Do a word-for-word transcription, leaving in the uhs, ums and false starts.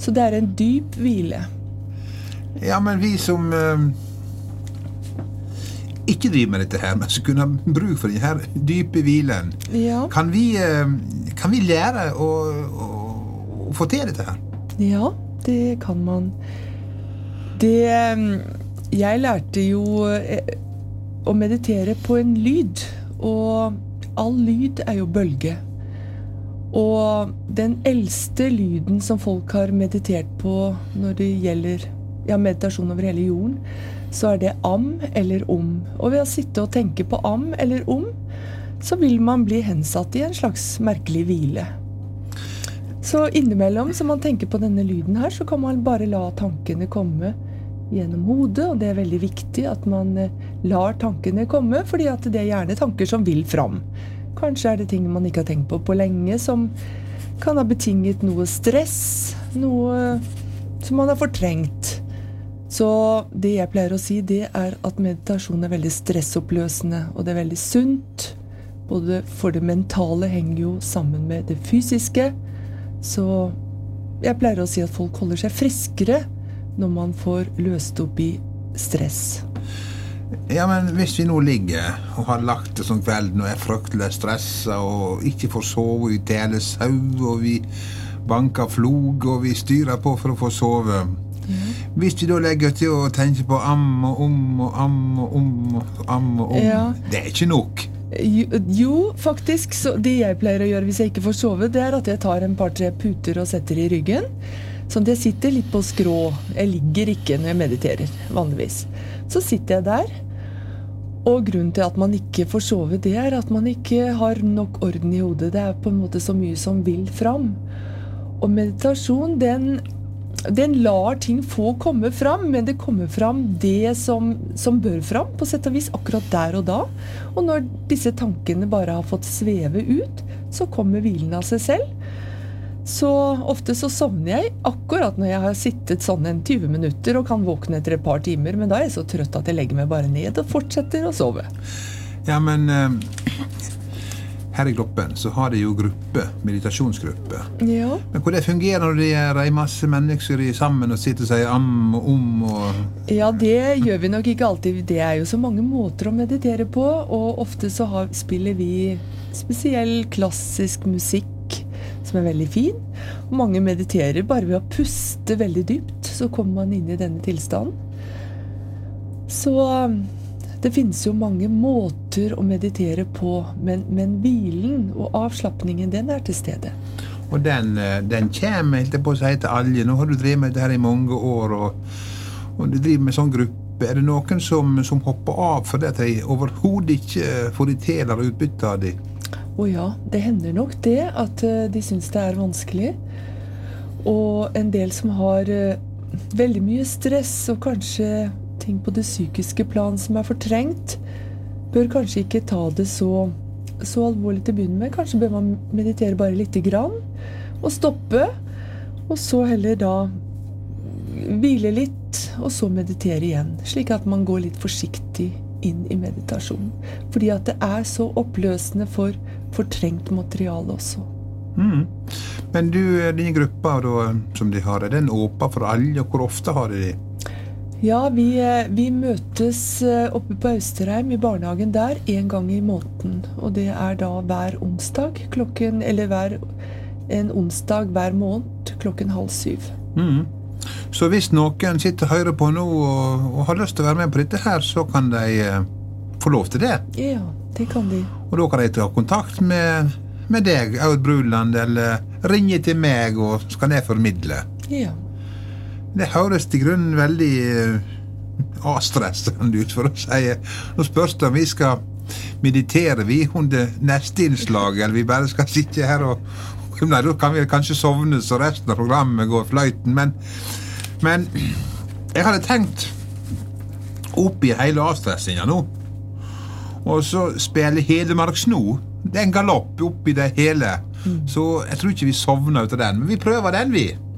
Så det er en dyp hvile. Ja, men vi som eh, ikke driver med dette her, men som kunne ha bruk for denne her dype hvilen, Ja. kan vi, eh, kan vi lære å, å, å få til dette her? Ja, det kan man. Det, jeg lærte jo eh, å meditere på en lyd, og all lyd er jo bølge. Og den eldste lyden som folk har meditert på når det gjelder ja, meditasjon over hele jorden, så er det am eller om. Og ved å sitte og tenke på am eller om, så vil man bli hensatt i en slags merkelig hvile. Så innimellom, som man tenker på denne lyden her, så kan man bare la tankene komme gjennom hodet, og det er veldig viktig at man lar tankene komme, fordi at det er gjerne tanker som vil fram. Kanskje er det ting man ikke har tenkt på på lenge, som kan ha betinget noe stress, noe som man har fortrengt. Så det jeg pleier å si, det er at meditasjon er veldig stressoppløsende, og det er veldig sunt. Både for det mentale henger jo sammen med det fysiske, så jeg pleier å si at folk holder seg friskere når man får løst opp i stress. Ja, men hvis vi nå ligger og har lagt det som kvelden og er fryktelig stresset og ikke får sove i tele sau, og vi banker flog og vi styrer på for å få sove. Ja. Hvis vi da legger til å tenke på am og om og am og om og am og om, ja. Det er ikke nok. Jo, jo faktisk, så det jeg pleier å gjøre hvis jeg ikke får sove, det er at jeg tar en par-tre puter og setter i ryggen. Sånn at jeg sitter litt på skrå. Jeg ligger ikke når jeg mediterer, vanligvis. Så sitter jeg der, og grunnen til at man ikke får sove, det er at man ikke har nok orden i hodet. Det er på en måte så mye som vil fram. Og meditasjon, den, den lar ting få komme fram, men det kommer fram det som, som bør fram, på sett og vis, akkurat der og da. Og når disse tankene bare har fått sveve ut, så kommer hvilen av seg selv. Så ofte så sovner jeg akkurat når jeg har sittet sånn en tyve minutter og kan våkne etter et par timer, men da er jeg så trøtt at jeg legger meg bare ned og fortsetter å sove. Ja, men uh, her i Gloppen så har de jo gruppe, meditasjonsgruppe. Ja. Men hvordan fungerer når de er en masse mennesker sammen og sitter og sier am og om og... Ja, det gjør vi nok ikke alltid. Det er jo så mange måter å meditere på, og ofte så har, spiller vi spesiell klassisk musikk som er veldig fin. Og mange mediterer bare ved å puste veldig dypt, så kommer man inn i denne tilstanden. Så det finnes jo mange måter å meditere på, men, men hvilen og avslappningen, den er til stede. Og den, den kommer, helt på å si til alle. Nå har du drevet med dette her i mange år, og, og du driver med sånn gruppe. Er det noen som, som hopper av for det at de overhodet ikke får de til eller utbytte av de? Og ja, det hender nok det at de synes det er vanskelig. Og en del som har veldig mye stress og kanskje ting på det psykiske plan som er fortrengt, bør kanskje ikke ta det så, så alvorlig til å begynne med. Kanskje bør man meditere bare litt grann og stoppe, og så heller da hvile litt, og så meditere igjen, slik at man går litt forsiktig inn i meditasjon. Fordi at det er så oppløsende for fortrengt materiale også. Mm. Men du, dine grupper da, som de har, er den åpen for alle, og hvor ofte har de de? Ja, vi, vi møtes oppe på Austerheim i barnehagen der en gang i måneden, og det er da hver onsdag klokken, eller hver, en onsdag hver måned klokken halv syv. Mm. Så hvis noen sitter og hører på nå og, og har lyst til å være med på dette her, så kan de eh, få lov til det? Ja, det kan de. Og da kan de ta kontakt med, med deg, Aud Bruland, eller ringe til meg, og skal jeg formidle? Ja. Det høres til grunnen veldig uh, avstressende ut, for å si. Nå spørs det om vi skal meditere vi under neste innslag, eller vi bare skal sitte her og... Nei, da kan vi kanskje sovne, så resten av programmet går fløyten, men, men jeg hadde tenkt opp i hele avstressingen nå, og så spille Hedmark Sno. Det er en galopp opp i det hele, mm. Så jeg tror ikke vi sovner ut av den, men vi prøver den vi.